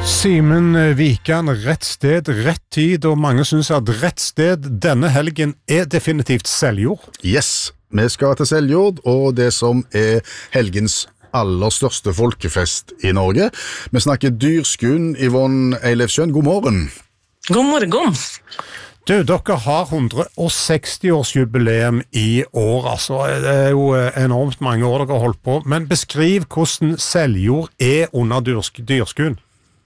Simen Vikan, rett sted, rett tid, og mange synes at rett sted denne helgen definitivt Seljord. Yes, vi skal til Seljord, og det som helgens aller største folkefest i Norge. Vi snakker Dyrskuen, Yvonne Eilefsjøen, god morgen. God morgen. Du, dere har 160-årsjubileum i år, altså. Det jo enormt mange år dere har holdt på, men beskriv hvordan Seljord under Dyrskuen.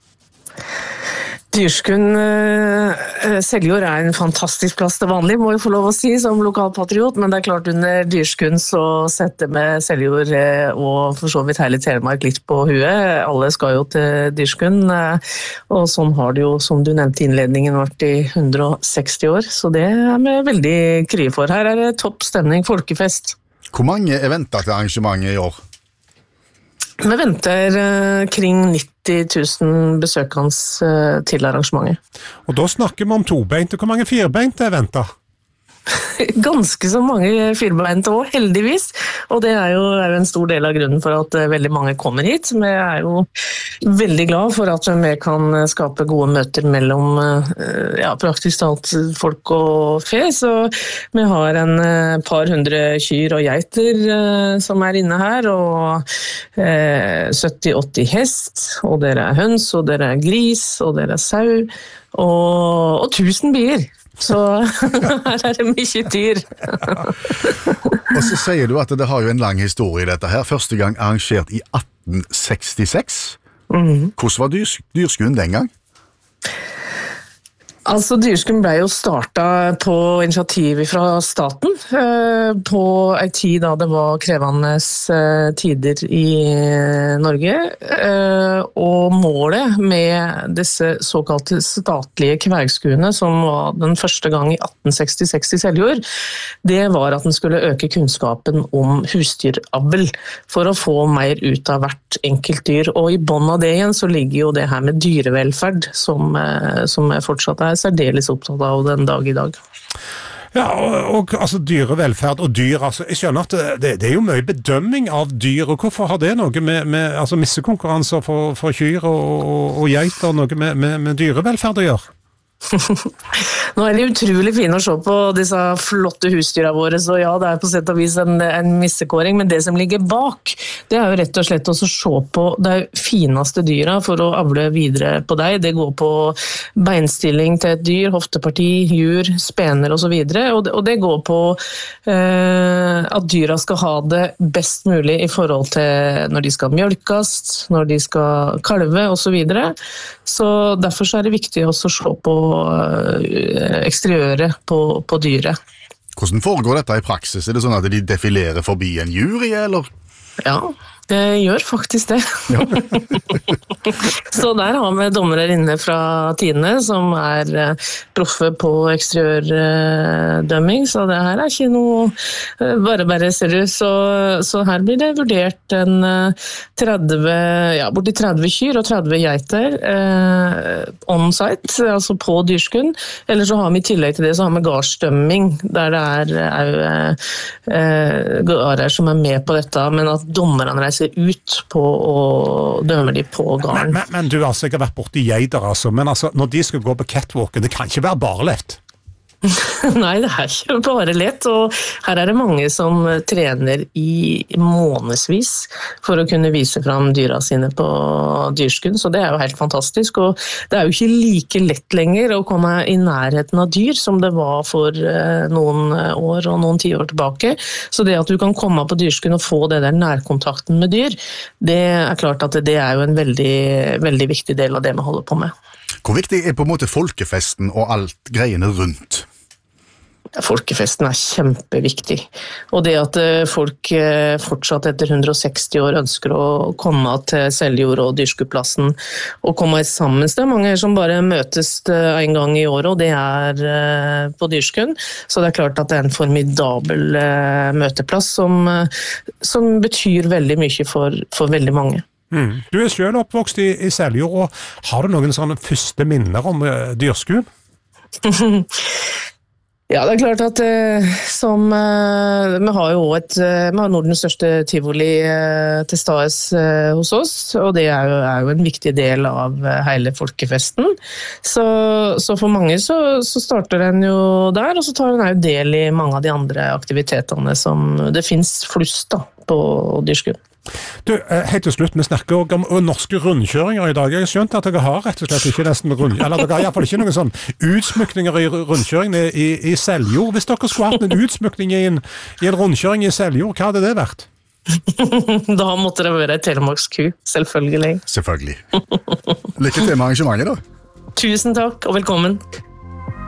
Dyrskuen, Seljord en fantastisk plass til vanlig, må jeg få lov å si som lokalpatriot, men det klart under Dyrskuen så setter vi Seljord og for så vidt hele Telemark litt på huet. Alle skal jo til Dyrskuen, og sånn har det jo, som du nevnte i innledningen, vært i 160 år, så det vi veldig kry for. Her det topp stemning, folkefest. Hvor mange venter til arrangementet i år? Vi venter kring 90 000 besøkende til arrangementet. Og da snakker vi om tobeinte. Hvor mange firebeinte ventet? Ganske så mange firbeinte også, heldigvis. Og det jo en stor del av grunnen for at veldig mange kommer hit. Vi jo veldig glad for at vi kan skape gode møter mellom praktisk talt folk og fe. Så vi har en par hundre kyr og geiter som inne her, og 70-80 hest, og det høns, og det gris, og det sau, og 1000 bier. Så her det mye dyr. Og så sier du at det har jo en lang historie dette her. Første gang arrangert i 1866. Hvordan var Dyrskuen den gang? Altså, Dyrskuen ble jo startet på initiativ fra staten, på en tid da det var krevende tider i Norge, og målet med disse såkalte statlige kvergskuene, som var den første gang i 1866 i Seljord, det var at den skulle øke kunnskapen om husdyravl, for å få mer ut av hvert enkelt dyr, og i bånd av det igjen så ligger jo det her med dyrevelferd, som fortsatt særdeles opptatt av den dag i dag. Ja, og altså dyrevelferd og dyr, altså, jeg skjønner at det jo mye bedømming av dyr, og hvorfor har det noe med altså missekonkurranser for kyr og geiter, noe med dyrevelferd å gjøre? Nå det utrolig fint å se på disse flotte husdyra våre, så ja, det på sett og vis en missekåring, men det som ligger bak, det jo rett og slett å se på de fineste dyra for å avle videre på deg. Det går på beinstilling til et dyr, hofteparti, jur, spener og så videre, og det går på at dyra skal ha det best mulig i forhold til når de skal mjølkes, når de skal kalve og så videre. Så derfor så det viktig også å se på eksteriøret på dyret. Hvordan foregår dette i praksis? Det sånn at de defilerer forbi en jury, eller? Ja, det gjør faktisk det. Ja. Så der har vi dommere inne fra Tine, som proffe på eksteriørdømming, så det her ikke noe bare ser du. Så her blir det vurdert borti 30 kyr og 30 geiter on-site, altså på Dyrskuen. Eller så har vi i tillegg til det, så har vi gardsdømming, der det garer som med på dette, men at dommerne reiser ut på å dømme de på garden. Men du har sikkert vært borte i geiter, altså, men altså, når de skal gå på catwalken, det kan ikke være bare lett. Nei, det ikke bare lett, og her det mange som trener i månedsvis for å kunne vise fram dyra sine på Dyrskuen, så det jo helt fantastisk, og det jo ikke like lett lenger å komme i nærheten av dyr som det var for noen år og noen tiår tilbake, så det at du kan komme på Dyrskuen og få det der nærkontakten med dyr, det klart at det jo en veldig, veldig viktig del av det vi holder på med. Hvor viktig på en måte folkefesten og alt greiene rundt? Folkefesten kjempeviktig, og det at folk fortsatt etter 160 år ønsker å komme til Seljord og Dyrskueplassen og komme sammen. Det mange som bare møtes en gang i året, og det på Dyrskuen, så det klart at det en formidabel møteplass som betyr veldig mye for veldig mange. Du selv oppvokst i Seljord, og har du noen sånne første minner om Dyrskuen? Ja, det klart at vi har jo vi har Nordens største tivoli til stades hos oss, og det er jo en viktig del av hele folkefesten. Så for mange så starter den jo der, og så tar den jo del i mange av de andre aktivitetene som det finnes flust da, på Dyrskuen. Du, helt til slutt, vi snakker også om norske rundkjøringer i dag. Jeg har skjønt at dere har rett og slett ikke nesten eller dere har i hvert fall ikke noen sånn utsmykninger i rundkjøringene i Seljord. Hvis dere skulle hatt en utsmykning i en rundkjøring i Seljord, hva hadde det vært? Da måtte det være Telemarksku, selvfølgelig. Selvfølgelig. Lykke til med arrangementet da. Tusen takk, og velkommen.